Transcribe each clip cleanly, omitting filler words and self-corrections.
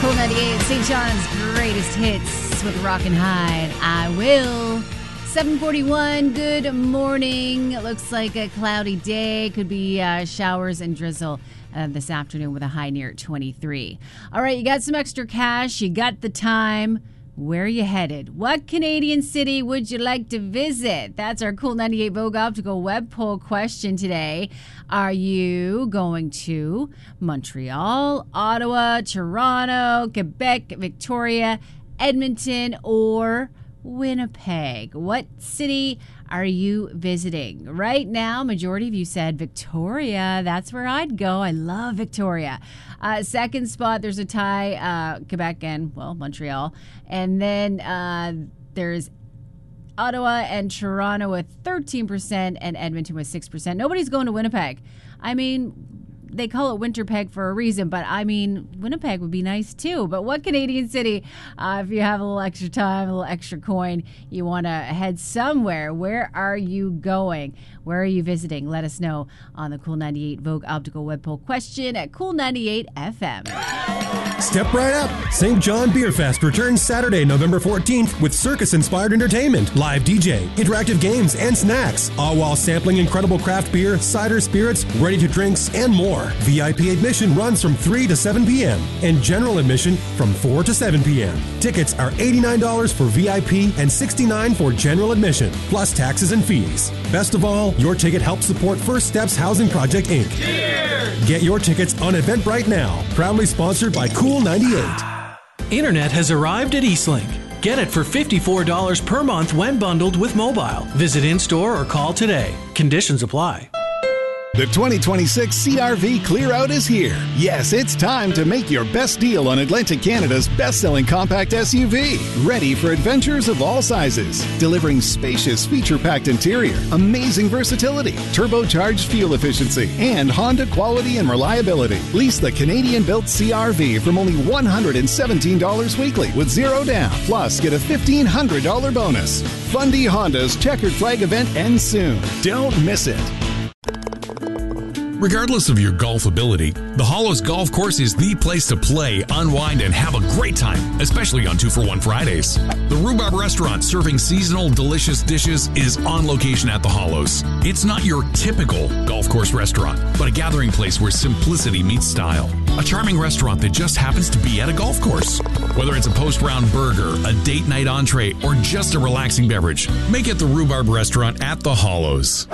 Cool 98, St. John's greatest hits with Rockin' Hyde. I will. 7:41, good morning. It looks like a cloudy day. Could be showers and drizzle this afternoon with a high near 23. All right, you got some extra cash. You got the time. Where are you headed? What Canadian city would you like to visit? That's our Cool 98 Vogue Optical web poll question today. Are you going to Montreal, Ottawa, Toronto, Quebec, Victoria, Edmonton, or Winnipeg? What city are you visiting? Right now, majority of you said Victoria. That's where I'd go. I love Victoria. Second spot, there's a tie, Quebec and, well, Montreal. And then there's Ottawa and Toronto with 13% and Edmonton with 6%. Nobody's going to Winnipeg. I mean, they call it Winterpeg for a reason, but I mean, Winnipeg would be nice too. But what Canadian city, if you have a little extra time, a little extra coin, you want to head somewhere, where are you going? Where are you visiting? Let us know on the Cool 98 Vogue Optical web poll question at Cool 98 FM. Step right up. St. John Beer Fest returns Saturday, November 14th with circus-inspired entertainment, live DJ, interactive games, and snacks, all while sampling incredible craft beer, cider, spirits, ready-to-drinks, and more. VIP admission runs from 3 to 7 p.m. and general admission from 4 to 7 p.m. Tickets are $89 for VIP and $69 for general admission, plus taxes and fees. Best of all, your ticket helps support First Steps Housing Project, Inc. Cheers! Get your tickets on Eventbrite now. Proudly sponsored by Cool 98. Internet has arrived at Eastlink. Get it for $54 per month when bundled with mobile. Visit in-store or call today. Conditions apply. The 2026 CRV Clear Out is here. Yes, it's time to make your best deal on Atlantic Canada's best-selling compact SUV. Ready for adventures of all sizes. Delivering spacious, feature-packed interior, amazing versatility, turbocharged fuel efficiency, and Honda quality and reliability. Lease the Canadian-built CRV from only $117 weekly with zero down. Plus, get a $1,500 bonus. Fundy Honda's Checkered Flag event ends soon. Don't miss it. Regardless of your golf ability, the Hollows Golf Course is the place to play, unwind, and have a great time, especially on 2-for-1 Fridays. The Rhubarb Restaurant, serving seasonal, delicious dishes, is on location at the Hollows. It's not your typical golf course restaurant, but a gathering place where simplicity meets style. A charming restaurant that just happens to be at a golf course. Whether it's a post-round burger, a date night entree, or just a relaxing beverage, make it the Rhubarb Restaurant at the Hollows.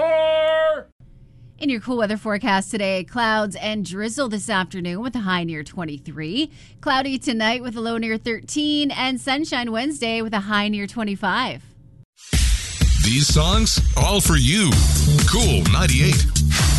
In your cool weather forecast today, clouds and drizzle this afternoon with a high near 23. Cloudy tonight with a low near 13. And sunshine Wednesday with a high near 25. These songs, all for you. Cool 98.